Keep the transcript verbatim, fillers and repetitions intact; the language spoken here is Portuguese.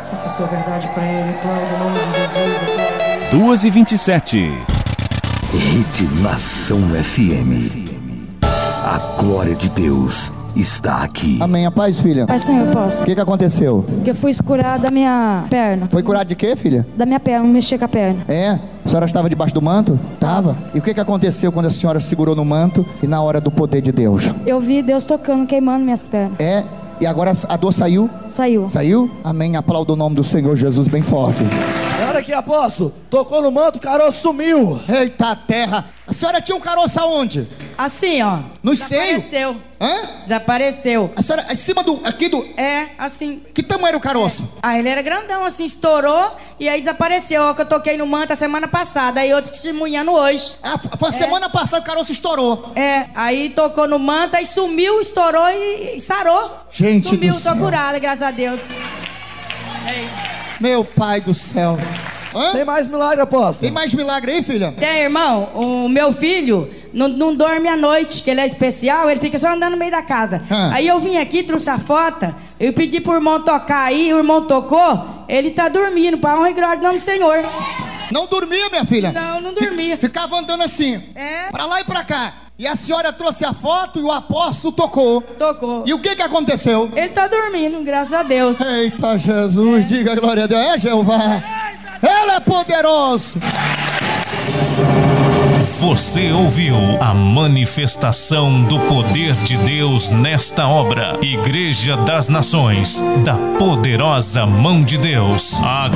Essa é a sua verdade para ele, Cláudio, em nome de Jesus. duas e vinte e sete. Rede Nação F M. A glória de Deus está aqui. Amém. A paz, filha. Pai, Senhor, eu posso. O que que aconteceu? Que eu fui curada da minha perna. Foi curado de quê, filha? Da minha perna, não mexer com a perna. É? A senhora estava debaixo do manto? Tava. E o que que aconteceu quando a senhora segurou no manto e na hora do poder de Deus? Eu vi Deus tocando, queimando minhas pernas. É? E agora a dor saiu? Saiu. Saiu? Amém. Aplauda o nome do Senhor Jesus bem forte. Olha aqui, apóstolo. Tocou no manto, o caroço sumiu. Eita terra. A senhora tinha um caroço aonde? Assim, ó. No seio? Desapareceu. Hã? Desapareceu. A senhora, em cima do, aqui do... É, assim. Que tamanho era o caroço? Ah, ele era grandão, assim, estourou e aí desapareceu. Ó, que eu toquei no manto a semana passada. Aí eu testemunhando hoje. Ah, foi a semana passada o caroço estourou. É, aí tocou no manto, aí sumiu, estourou e, e sarou. Gente Sumiu, do tô céu. curada, graças a Deus. Ei. Meu pai do céu. Hã? Tem mais milagre, apóstolo? Tem mais milagre aí, filha? Tem, irmão, o meu filho não, não dorme à noite, que ele é especial, ele fica só andando no meio da casa. Hã? Aí eu vim aqui, trouxe a foto, eu pedi pro irmão tocar aí, o irmão tocou, ele tá dormindo, pra honra e glória do nome do Senhor. Não dormia, minha filha? Não, não dormia. Ficava andando assim, É. pra lá e pra cá. E a senhora trouxe a foto e o apóstolo tocou. Tocou. E o que que aconteceu? Ele tá dormindo, graças a Deus. Eita Jesus, é. Diga glória a Deus. É Jeová. Ele é poderoso. Você ouviu a manifestação do poder de Deus nesta obra. Igreja das Nações, da poderosa mão de Deus. A